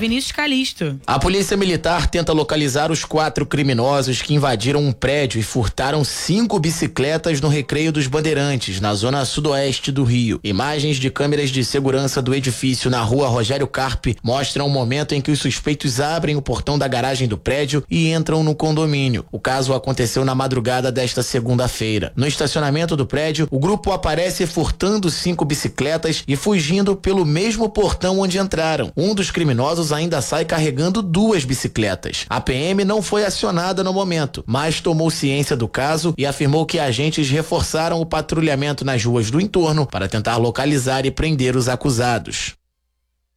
Vinícius Calixto. A polícia militar tenta localizar os 4 criminosos que invadiram um prédio e furtaram 5 bicicletas no Recreio dos Bandeirantes, na zona sudoeste do Rio. Imagens de câmeras de segurança do edifício na rua Rogério Carpe mostram o momento em que os suspeitos abrem o portão da garagem do prédio e entram no condomínio. O caso aconteceu na madrugada desta segunda-feira. No estacionamento do prédio, o grupo aparece furtando 5 bicicletas e fugindo pelo mesmo portão onde entraram. Um dos criminosos ainda sai carregando 2 bicicletas. A PM não foi acionada no momento, mas tomou ciência do caso e afirmou que agentes reforçaram o patrulhamento nas ruas do entorno para tentar localizar e prender os acusados.